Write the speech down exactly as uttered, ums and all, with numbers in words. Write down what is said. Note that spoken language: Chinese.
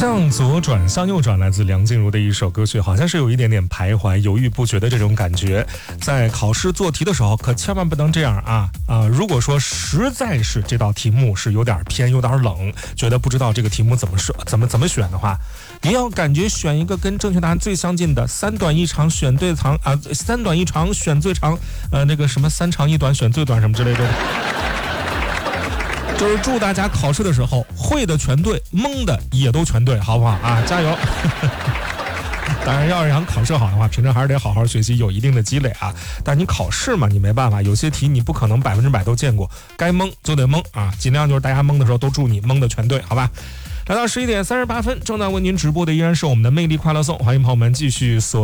向左转向右转，来自梁静茹的一首歌曲，好像是有一点点徘徊犹豫不决的这种感觉。在考试做题的时候可千万不能这样啊啊！如果说实在是这道题目是有点偏有点冷，觉得不知道这个题目怎么选怎么怎么选的话，你要感觉选一个跟正确答案最相近的，三短一长选最长啊，三短一长选最长，呃那个什么三长一短选最短什么之类的。就是祝大家考试的时候会的全对，蒙的也都全对，好不好啊？加油！当然，要是想考试好的话，平常还是得好好学习，有一定的积累啊。但你考试嘛，你没办法，有些题你不可能百分之百都见过，该蒙就得蒙啊。尽量就是大家蒙的时候都祝你蒙的全对，好吧？来到十一点三十八分，正在为您直播的依然是我们的魅力快乐颂，欢迎朋友们继续锁。